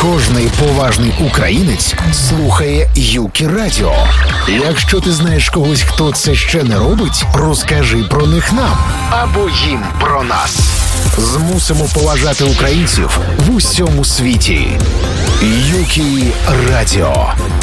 Кожний поважний українець слухає Юкі Радіо. Якщо ти знаєш когось, хто це ще не робить, розкажи про них нам або їм про нас. Змусимо поважати українців в усьому світі. Юкі Радіо.